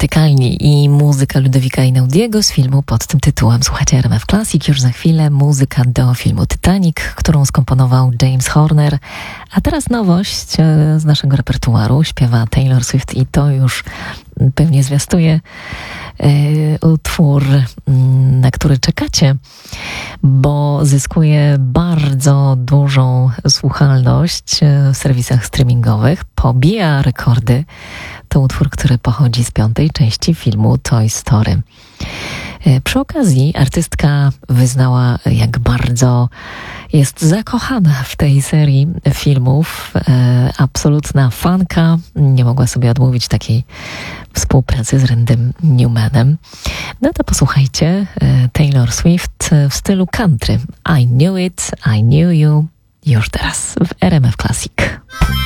Nietykalni i muzyka Ludowika Einaudiego z filmu pod tym tytułem. Słuchajcie RMF Classic, już za chwilę muzyka do filmu Titanic, którą skomponował James Horner. A teraz nowość z naszego repertuaru. Śpiewa Taylor Swift i to już pewnie zwiastuje utwór, na który czekacie, bo zyskuje bardzo dużą słuchalność w serwisach streamingowych. Pobija rekordy. To utwór, który pochodzi z 5. części filmu Toy Story. Przy okazji artystka wyznała, jak bardzo jest zakochana w tej serii filmów. Absolutna fanka. Nie mogła sobie odmówić takiej współpracy z Randym Newmanem. No to posłuchajcie Taylor Swift w stylu country. I knew it, I knew you. Już teraz w RMF Classic.